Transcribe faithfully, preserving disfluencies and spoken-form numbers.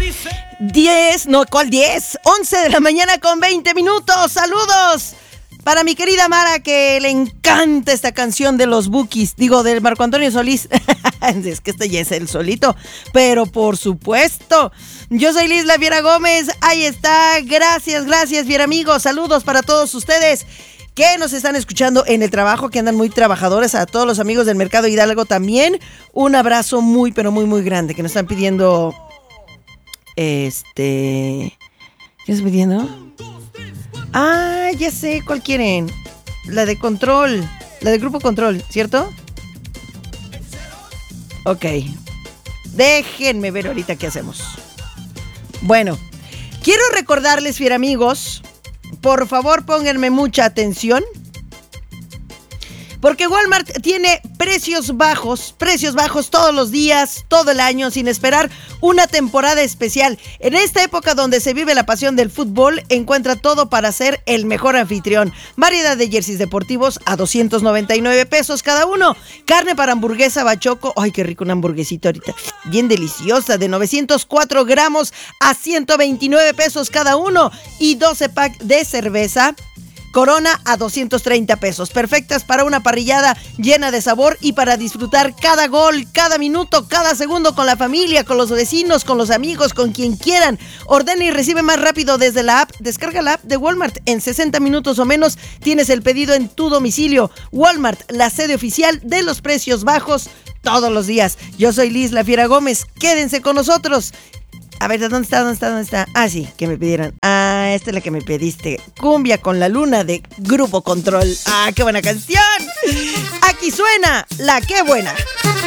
diez, no, ¿cuál diez? once de la mañana con veinte minutos. Saludos para mi querida Mara, que le encanta esta canción de los Bukis, digo, del Marco Antonio Solís. Es que este ya es el solito, pero por supuesto. Yo soy Liz La Fiera Gómez, ahí está. Gracias, gracias, Fiera amigos. Saludos para todos ustedes que nos están escuchando en el trabajo, que andan muy trabajadores, a todos los amigos del Mercado Hidalgo también. Un abrazo muy, pero muy, muy grande, que nos están pidiendo... Este... ¿Qué estás pidiendo? Ah, ya sé cuál quieren. La de Control, la de Grupo Control, ¿cierto? Ok. Déjenme ver ahorita qué hacemos. Bueno, quiero recordarles, fiera amigos, por favor pónganme mucha atención, porque Walmart tiene precios bajos, precios bajos todos los días, todo el año, sin esperar una temporada especial. En esta época donde se vive la pasión del fútbol, encuentra todo para ser el mejor anfitrión. Variedad de jerseys deportivos a doscientos noventa y nueve pesos cada uno. Carne para hamburguesa Bachoco, ay qué rico una hamburguesita ahorita, bien deliciosa, de novecientos cuatro gramos a ciento veintinueve pesos cada uno. Y doce pack de cerveza Corona a doscientos treinta pesos, perfectas para una parrillada llena de sabor y para disfrutar cada gol, cada minuto, cada segundo con la familia, con los vecinos, con los amigos, con quien quieran. Ordena y recibe más rápido desde la app. Descarga la app de Walmart. En sesenta minutos o menos tienes el pedido en tu domicilio. Walmart, la sede oficial de los precios bajos todos los días. Yo soy Liz La Fiera Gómez. Quédense con nosotros. A ver, ¿dónde está? ¿Dónde está? ¿Dónde está? Ah, sí, que me pidieran. Ah, esta es la que me pediste. Cumbia con la luna de Grupo Control. Ah, qué buena canción. Aquí suena la qué buena.